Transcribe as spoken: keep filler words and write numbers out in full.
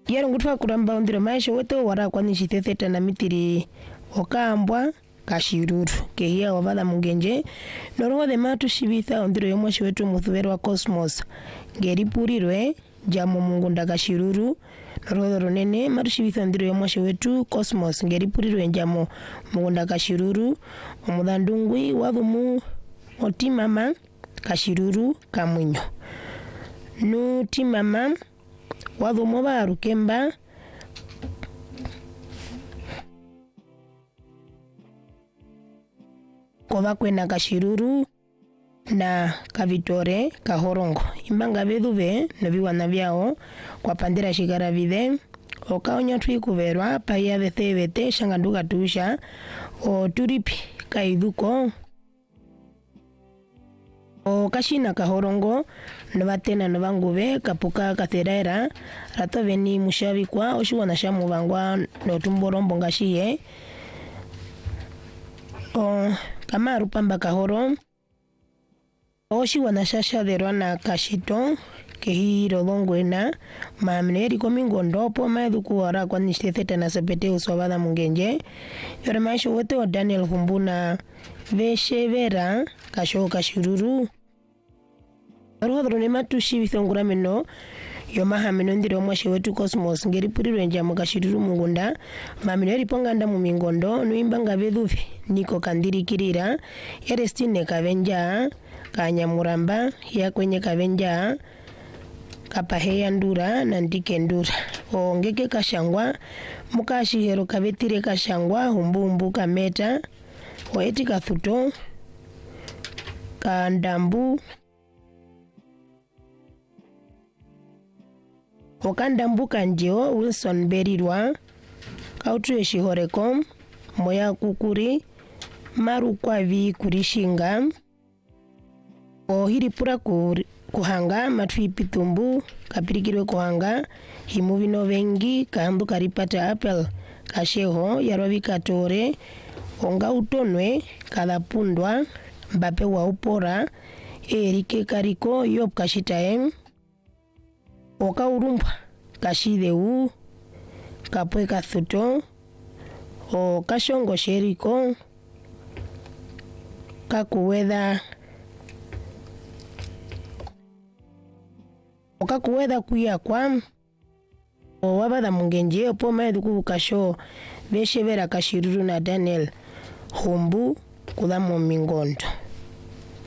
yero ngutwa kuramba ondiro maisho weto wara kwani chitetheta na mitiri okambwa kashiruru kehia wabada mungenje norongo de matu shibitha ondiro yomwashi wetu muthubero wa Cosmos ngeripurirwe jamo mungunda kashiruru norongo ronene matu shibitha ondiro yomwashi wetu Cosmos ngeripurirwe jamo mungunda kashiruru omudandungwi wathumu otimama kashiruru kamwinyo nu timama wathumu barukemba kova kwena kashiruru na kavitore kahorongo imbanga bethuve no biwana byao kwa pandira shigara bithe okaonya twikuverwa paya bethebete shanganduka tusha o turipi kaithuko o kashina kahorongo no batena no banguve kapuka katheraera ratoveni mushabikwa oshiwana shamu bangwa no tumborombo ngashiye o kama rupamba kahoro oshiwana shasha derwa na kashito kehiro dhongwena mamneri komingondo po maedhuku wara kwa nishtetheta na sepete uswabada mungenje yore maisho wote wa Daniel Humbuna veshe vera kasho kashiruru Aruhadro ne matushi bithongura meno yomaha meno ndiro mwashe wetu Cosmos ngeri puriru njamo kashiruru mungunda mamineri ponganda mu mingondo nuimbanga bethufi niko kandiri kirira yerestine kavenja kanyamuramba ya kwenye kavenja kapaheya ndura na ndike ndura ongeke kashangwa mukashi hero kabetire kashangwa humbumbu kameta oeti kathuto kandambu okandambu kanjeo Wilson Berirwa kautu eshihoreko moya kukuri maru kwavi kurishinga ohiri pura kuhanga matui pitumbu kapirikirwe kuhanga himuvino vengi kandu karipata apel kasheho yarwavi katore onga utonwe kalapundwa mbape wa upora erike kariko yop kashitaem oka urumpa kashideu kapwe kathuto o kashongo sheriko kakuwedha okakuwedha kuya kwa o wabada mungenje opo maedhuku kasho beshe vera kashiruru na Daniel Humbu kudamo mingondo.